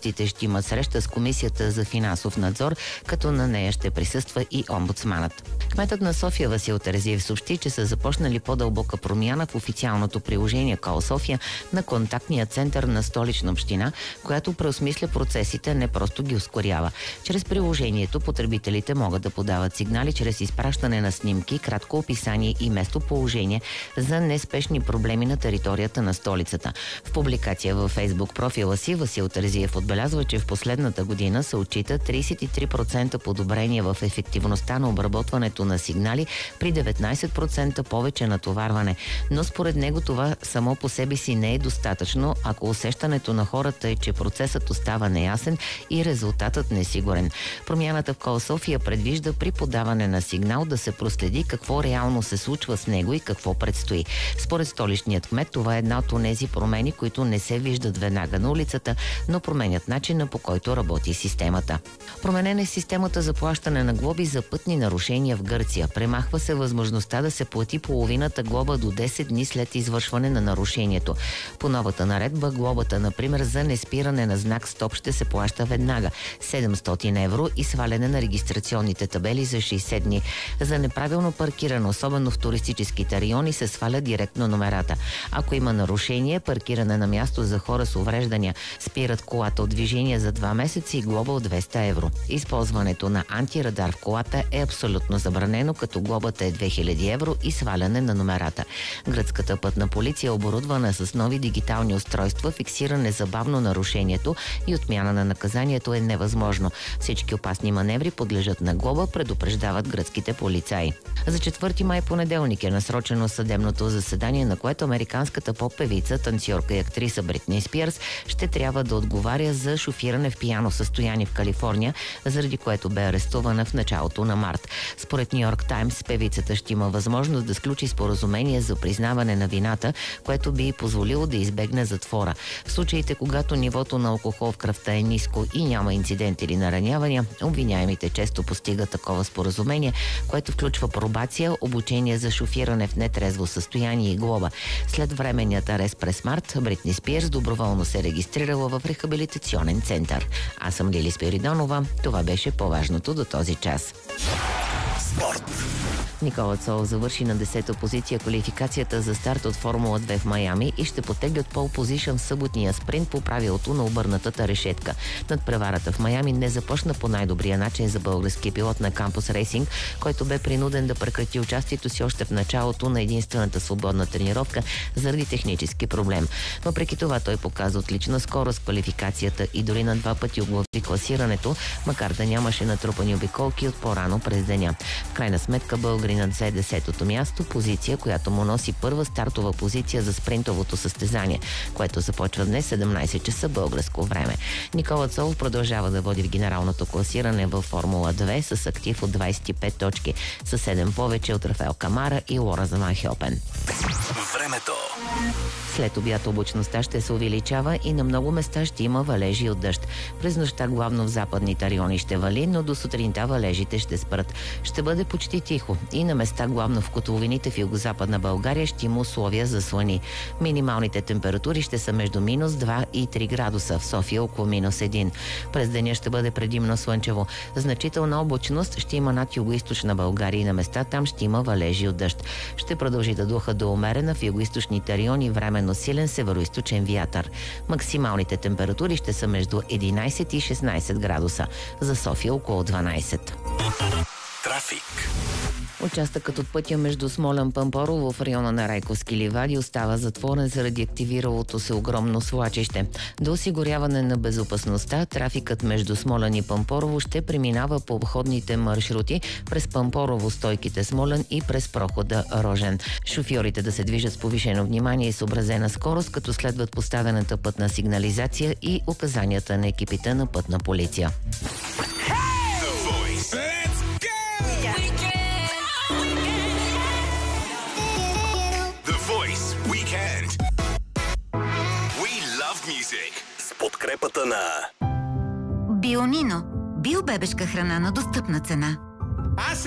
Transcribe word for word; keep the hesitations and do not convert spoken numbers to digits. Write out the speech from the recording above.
Властите ще имат среща с Комисията за финансов надзор, като на нея ще присъства и омбудсманът. Кметът на София Васил Терзиев съобщи, че са започнали по-дълбока промяна в официалното приложение Кол София на контактния център на Столична община, която преосмисля процесите, не просто ги ускорява. Чрез приложението потребителите могат да подават сигнали чрез изпращане на снимки, кратко описание и местоположение за неспешни проблеми на територията на столицата. В публикация във Фейсбук профила си Васил Терзиев отбелязва, че в последната година се отчита тридесет и три процента подобрение в ефективността на обработването на сигнали при деветнадесет процента повече натоварване. Но според него това само по себе си не е достатъчно, ако усещането на хората е, че процесът остава неясен и резултатът несигурен. Промяната в Кол София предвижда при подаване на сигнал да се проследи какво реално се случва с него и какво предстои. Според столичният кмет, това е една от тези промени, които не се виждат веднага на улицата, но променят начина, по който работи системата. Променена е системата за плащане на глоби за пътни нарушения в Гърция. Премахва се възможността да се плати половината глоба до десет дни след извършване на нарушението. По новата наредба глобата, например, за неспиране на знак стоп ще се плаща веднага – седемстотин евро, и сваляне на регистрационните табели за шейсет дни. За неправилно паркиране, особено в туристическите райони, се сваля директно номерата. Ако има нарушение, паркиране на място за хора с увреждания, спират колата от движение за два месеца и глоба от двеста евро. Използването на антирадар в колата е абсолютно забранено, като глобата е две хиляди евро и сваляне на номерата. Гръцката пътна полиция е оборудвана с нови дигитални устройства, фиксира незабавно нарушението и отмяна на наказанието е невъзможно. Всички опасни маневри подлежат на глоба, предупреждават гръцките полицаи. За четвърти май, понеделник, е насрочено съдебното заседание, на което американската поп-певица, танцорка и актриса Бритни Спирс ще трябва да отговаря за шофиране в пияно състояние в Калифорния, заради което бе арестувана в началото на март. Според Ню Йорк Таймс, певицата ще има възможност да сключи споразумение за признаване на вината, което би й позволило да избегне затвора. В случаите, когато нивото на алкохол в кръвта е ниско и няма инциденти или наранявания, обвиняемите често постигат такова споразумение, което включва пробация, обучение за шофиране в нетрезво състояние и глоба. След временният арест през март, Бритни Спирс доброволно се регистрирала в рехабилитационен център. Аз съм Лили Спиридонова. Това беше по-важното до този час. Спорт. Никола Цолов завърши на десета позиция квалификацията за старт от Формула две в Майами и ще потегли от пол позишън в съботния спринт по правилото на обърнатата решетка. Надпреварата в Майами не започна по най-добрия начин за българския пилот на Кампус Рейсинг, който бе принуден да прекрати участието си още в началото на единствената свободна тренировка заради технически проблем. Въпреки това той показа отлична скорост в квалификацията и дори на два пъти оглави класирането, макар да нямаше натрупани обиколки от по-рано през деня. В крайна сметка българинът взе десетото място, позиция, която му носи първа стартова позиция за спринтовото състезание, което започва днес седемнадесет часа българско време. Никола Цолов продължава да води в генералното класиране във Формула две с актив от двадесет и пет точки, с седем повече от Рафаел Камара и Лора Заманхелпен. Времето. След обяд облачността ще се увеличава и на много места ще има валежи от дъжд. През нощта главно в западните райони ще вали, но до сутринта валежите ще спрат. Ще бъде почти тихо и на места главно в котловините в югозападна България ще има условия за слани. Минималните температури ще са между минус два и три градуса, в София около минус един. През деня ще бъде предимно слънчево. Значителна облачност ще има над югоизточна България и на места там ще има валежи от дъжд. Ще продължи да духа до умерена в югоизточните райони временно силен североизточен вятър. Максималните температури ще са между единадесет и шестнадесет градуса. За София около дванадесет. Трафик. Участъкът от пътя между Смолян – Пампорово в района на Райковски ливади остава затворен заради активиралото се огромно свлачище. До осигуряване на безопасността, трафикът между Смолян и Пампорово ще преминава по обходните маршрути през Пампорово, стойките Смолян и през прохода Рожен. Шофьорите да се движат с повишено внимание и съобразена скорост, като следват поставената пътна сигнализация и указанията на екипите на пътна полиция. С подкрепата на Бионино. Биобебешка храна на достъпна цена.